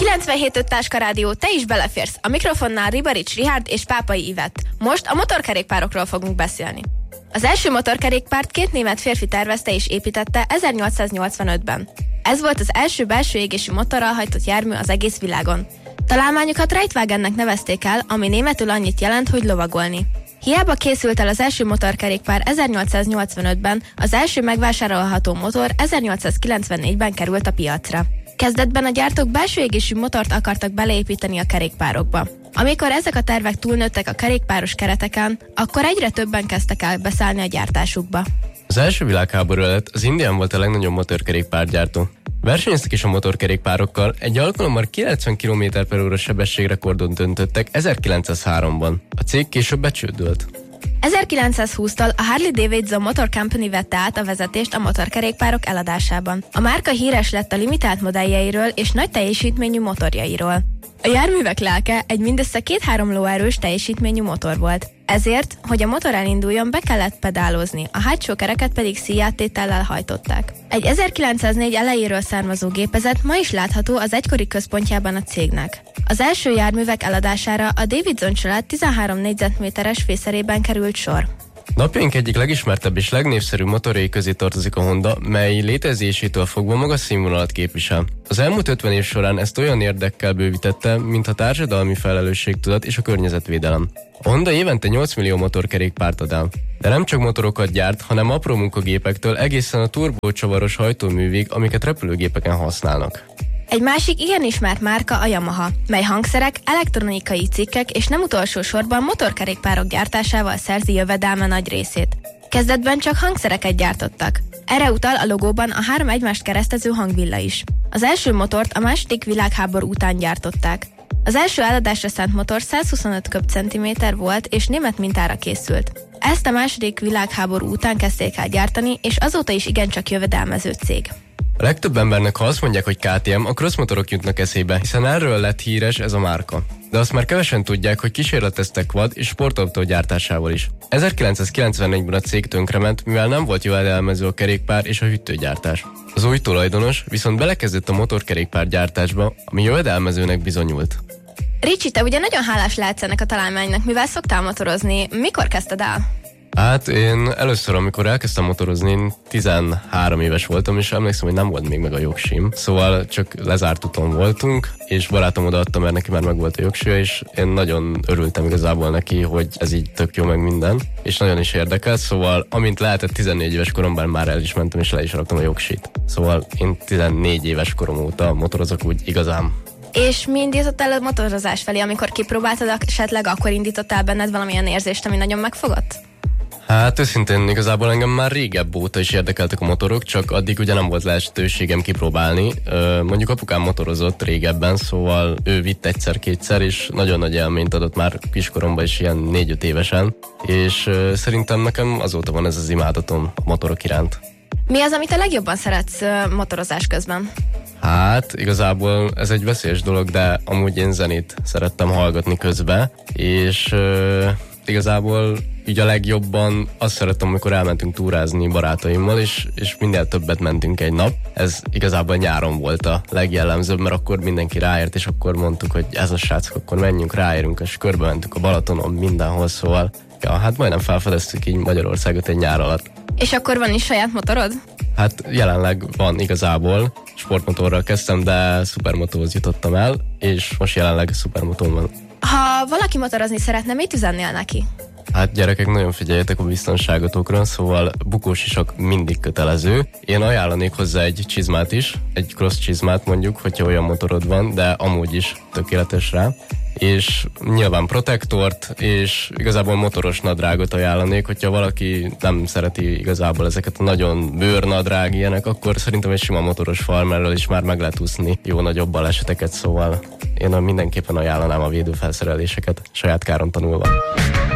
97.5 Táska Rádió, te is beleférsz. A mikrofonnál Ribarics Richárd és Pápai Ivett. Most a motorkerékpárokról fogunk beszélni. Az első motorkerékpárt 2 német férfi tervezte és építette 1885-ben. Ez volt az első belső égésű motorral hajtott jármű az egész világon. Találmányukat Reitwagennek nevezték el, ami németül annyit jelent, hogy lovagolni. Hiába készült el az első motorkerékpár 1885-ben, az első megvásárolható motor 1894-ben került a piacra. Kezdetben a gyártók belső égésű motort akartak beleépíteni a kerékpárokba. Amikor ezek a tervek túlnőttek a kerékpáros kereteken, akkor egyre többen kezdtek el beszállni a gyártásukba. Az első világháború előtt az Indian volt a legnagyobb motorkerékpárgyártó. Versenyeztek is a motorkerékpárokkal, egy alkalommal 90 km/h sebességrekordot döntöttek 1903-ban. A cég később becsődölt. 1920-tól a Harley-Davidson Motor Company vette át a vezetést a motorkerékpárok eladásában. A márka híres lett a limitált modelljeiről és nagy teljesítményű motorjairól. A járművek lelke egy mindössze 2-3 lóerős teljesítményű motor volt. Ezért, hogy a motor elinduljon, be kellett pedálozni, a hátsó kereket pedig szíjáttétellel hajtották. Egy 1904 elejéről származó gépezet ma is látható az egykori központjában a cégnek. Az első járművek eladására a Davidson család 13 négyzetméteres fészerében került sor. Napjaink egyik legismertebb és legnévszerűbb motorjai közé tartozik a Honda, mely létezésétől fogva magas színvonalat képvisel. Az elmúlt 50 év során ezt olyan érdekkel bővítette, mint a társadalmi felelősségtudat és a környezetvédelem. A Honda évente 8 millió motorkerékpárt ad el. De nem csak motorokat gyárt, hanem apró munkagépektől egészen a turbócsavaros hajtóművig, amiket repülőgépeken használnak. Egy másik igen ismert márka a Yamaha, mely hangszerek, elektronikai cikkek és nem utolsó sorban motorkerékpárok gyártásával szerzi jövedelme nagy részét. Kezdetben csak hangszereket gyártottak. Erre utal a logóban a 3 egymást keresztező hangvilla is. Az első motort a II. Világháború után gyártották. Az első eladásra szánt motor 125 köbcentiméter volt és német mintára készült. Ezt a II. Világháború után kezdték el gyártani, és azóta is igencsak jövedelmező cég. A legtöbb embernek, ha azt mondják, hogy KTM, a crossmotorok jutnak eszébe, hiszen erről lett híres ez a márka. De azt már kevesen tudják, hogy kísérleteztek quad és sportautó gyártásával is. 1994-ben a cég tönkrement, mivel nem volt jövedelmező a kerékpár és a hűtőgyártás. Az új tulajdonos viszont belekezdett a motorkerékpár gyártásba, ami jövedelmezőnek bizonyult. Ricsi, te ugye nagyon hálás lehetsz ennek a találmánynak, mivel szoktál motorozni. Mikor kezdted el? Hát én először, amikor elkezdtem motorozni, én 13 éves voltam, és emlékszem, hogy nem volt még meg a jogsim. Szóval csak lezárt úton voltunk, és barátom odaadta, mert neki már meg volt a jogsija, és én nagyon örültem igazából neki, hogy ez így tök jó meg minden, és nagyon is érdekelt, szóval amint lehetett 14 éves koromban már el is mentem, és le is raktam a jogsit. Szóval én 14 éves korom óta motorozok úgy igazán. És mi indított el a motorozás felé, amikor kipróbáltad, esetleg akkor indított el benned valamilyen érzést, ami nagyon megfogott? Hát őszintén igazából engem már régebb óta is érdekeltek a motorok, csak addig ugye nem volt lehetőségem kipróbálni. Mondjuk apukám motorozott régebben, szóval ő vitt egyszer-kétszer, és nagyon nagy élményt adott már kiskoromban is, ilyen 4-5 évesen. És szerintem nekem azóta van ez az imádatom a motorok iránt. Mi az, amit a legjobban szeretsz motorozás közben? Hát igazából ez egy veszélyes dolog, de amúgy én zenét szerettem hallgatni közben, és igazából így a legjobban azt szerettem, amikor elmentünk túrázni barátaimmal, és minél többet mentünk egy nap. Ez igazából nyáron volt a legjellemzőbb, mert akkor mindenki ráért, és akkor mondtuk, hogy ez a srácok, akkor menjünk, ráérünk, és körbe mentünk a Balatonon, mindenhol, szóval ja, hát majdnem felfedeztük így Magyarországot egy nyár alatt. És akkor van is saját motorod? Hát jelenleg van igazából. Sportmotorral kezdtem, de szupermotóhoz jutottam el, és most jelenleg szupermotón van. Ha valaki motorozni szeretne, mit üzennél neki? Hát gyerekek, nagyon figyeljetek a biztonságotokra, szóval bukósisak mindig kötelező. Én ajánlanék hozzá egy csizmát is, egy cross csizmát mondjuk, hogyha olyan motorod van, de amúgy is tökéletes rá. És nyilván protektort, és igazából motoros nadrágot ajánlanék, hogyha valaki nem szereti igazából ezeket a nagyon bőrnadrág ilyenek, akkor szerintem egy sima motoros farmerrel is már meg lehet úszni jó nagyobb baleseteket, szóval én mindenképpen ajánlanám a védőfelszereléseket, saját káron tanulva.